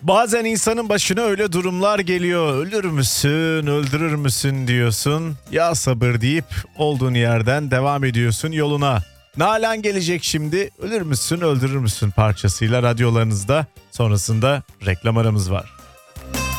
Bazen insanın başına öyle durumlar geliyor. Ölür müsün, öldürür müsün diyorsun. Ya sabır deyip olduğun yerden devam ediyorsun yoluna. Nalan gelecek şimdi. Ölür müsün, öldürür müsün parçasıyla radyolarınızda. Sonrasında reklam aramız var.